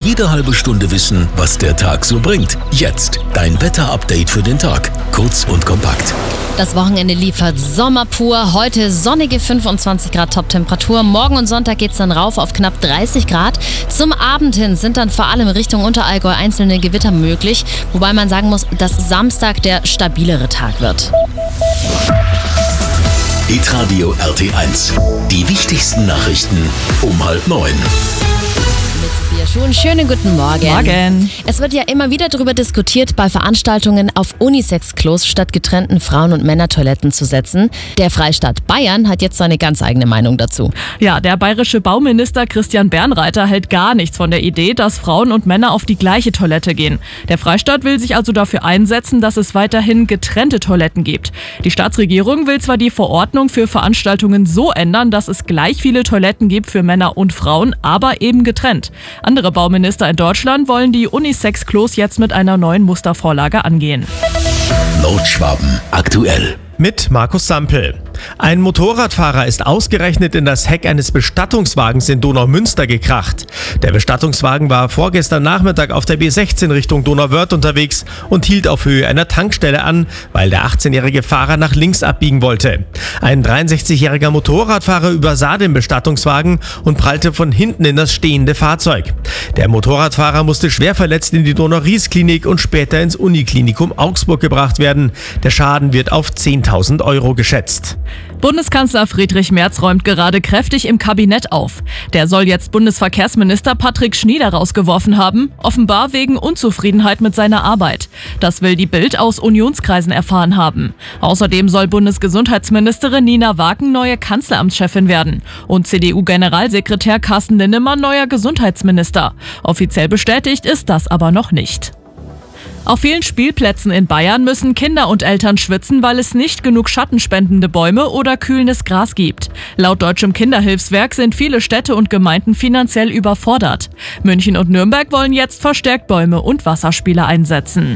jede halbe Stunde wissen, was der Tag so bringt. Jetzt dein Wetterupdate für den Tag. Kurz und kompakt. Das Wochenende liefert Sommer pur. Heute sonnige 25 Grad Top-Temperatur. Morgen und Sonntag geht's dann rauf auf knapp 30 Grad. Zum Abend hin sind dann vor allem Richtung Unterallgäu einzelne Gewitter möglich. Wobei man sagen muss, dass Samstag der stabilere Tag wird. Hitradio RT1. Die wichtigsten Nachrichten um 8:30. Mit Sophia Schuhn. Schönen guten Morgen. Morgen. Es wird ja immer wieder darüber diskutiert, bei Veranstaltungen auf Unisex-Klos statt getrennten Frauen- und Männertoiletten zu setzen. Der Freistaat Bayern hat jetzt seine ganz eigene Meinung dazu. Ja, der bayerische Bauminister Christian Bernreiter hält gar nichts von der Idee, dass Frauen und Männer auf die gleiche Toilette gehen. Der Freistaat will sich also dafür einsetzen, dass es weiterhin getrennte Toiletten gibt. Die Staatsregierung will zwar die Verordnung für Veranstaltungen so ändern, dass es gleich viele Toiletten gibt für Männer und Frauen, aber eben getrennt. Andere Bauminister in Deutschland wollen die Unisex-Klos jetzt mit einer neuen Mustervorlage angehen. Nordschwaben aktuell. Mit Markus Sampel. Ein Motorradfahrer ist ausgerechnet in das Heck eines Bestattungswagens in Donaumünster gekracht. Der Bestattungswagen war vorgestern Nachmittag auf der B16 Richtung Donauwörth unterwegs und hielt auf Höhe einer Tankstelle an, weil der 18-jährige Fahrer nach links abbiegen wollte. Ein 63-jähriger Motorradfahrer übersah den Bestattungswagen und prallte von hinten in das stehende Fahrzeug. Der Motorradfahrer musste schwer verletzt in die Donau-Ries-Klinik und später ins Uniklinikum Augsburg gebracht werden. Der Schaden wird auf 10.000 Euro geschätzt. Bundeskanzler Friedrich Merz räumt gerade kräftig im Kabinett auf. Der soll jetzt Bundesverkehrsminister Patrick Schnieder rausgeworfen haben, offenbar wegen Unzufriedenheit mit seiner Arbeit. Das will die Bild aus Unionskreisen erfahren haben. Außerdem soll Bundesgesundheitsministerin Nina Wagen neue Kanzleramtschefin werden und CDU-Generalsekretär Carsten Linnemann neuer Gesundheitsminister. Offiziell bestätigt ist das aber noch nicht. Auf vielen Spielplätzen in Bayern müssen Kinder und Eltern schwitzen, weil es nicht genug schattenspendende Bäume oder kühlendes Gras gibt. Laut Deutschem Kinderhilfswerk sind viele Städte und Gemeinden finanziell überfordert. München und Nürnberg wollen jetzt verstärkt Bäume und Wasserspiele einsetzen.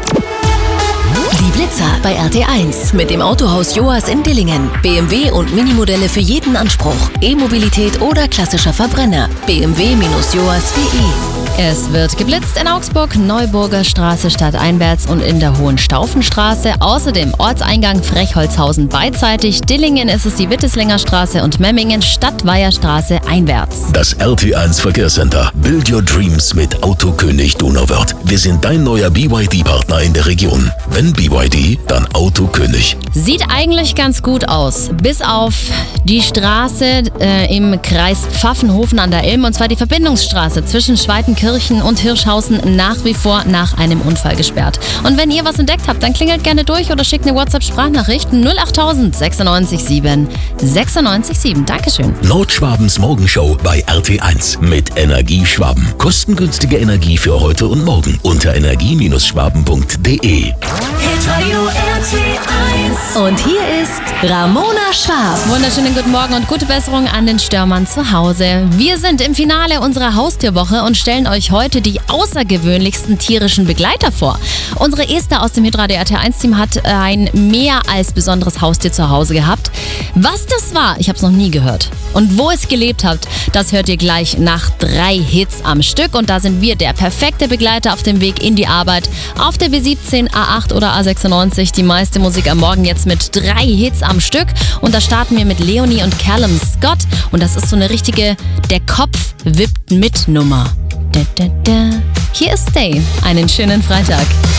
Die Blitzer bei RT1 mit dem Autohaus Joas in Dillingen. BMW und Minimodelle für jeden Anspruch. E-Mobilität oder klassischer Verbrenner. bmw-joas.de. Es wird geblitzt in Augsburg, Neuburger Straße stadteinwärts und in der Hohenstaufenstraße. Außerdem Ortseingang Frechholzhausen beidseitig. Dillingen ist es die Witteslinger Straße und Memmingen Stadtweierstraße einwärts. Das RT1 Verkehrscenter. Build your dreams mit Autokönig Donauwörth. Wir sind dein neuer BYD-Partner in der Region. Wenn BYD, dann Autokönig. Sieht eigentlich ganz gut aus. Bis auf die Straße im Kreis Pfaffenhofen an der Ilm. Und zwar die Verbindungsstraße zwischen Schweitenkirchen und Hirschhausen nach wie vor nach einem Unfall gesperrt. Und wenn ihr was entdeckt habt, dann klingelt gerne durch oder schickt eine WhatsApp-Sprachnachricht 08000 96 7 96 7. Dankeschön. Nordschwabens Morgenshow bei RT1 mit Energieschwaben. Kostengünstige Energie für heute und morgen unter energie-schwaben.de. Hitradio RT1. Und hier ist Ramona Schwab. Wunderschönen guten Morgen und gute Besserung an den Störmann zu Hause. Wir sind im Finale unserer Haustierwoche und stellen euch heute die außergewöhnlichsten tierischen Begleiter vor. Unsere Esther aus dem Hitradio RT1-Team hat ein mehr als besonderes Haustier zu Hause gehabt. Was das war, ich habe es noch nie gehört. Und wo es gelebt hat, das hört ihr gleich nach 3 Hits am Stück. Und da sind wir der perfekte Begleiter auf dem Weg in die Arbeit. Auf der B17, A8 oder A96 die meiste Musik am Morgen jetzt mit 3 Hits am Stück. Und da starten wir mit Leonie und Callum Scott. Und das ist so eine richtige Der Kopf wippt mit Nummer. Da, da, da. Hier ist Stay. Einen schönen Freitag.